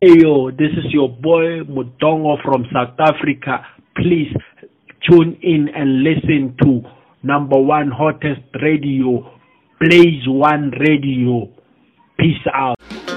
Hey yo, this is your boy Mudongo from South Africa. Please tune in and listen to number one hottest radio, Blaze One Radio. Peace out.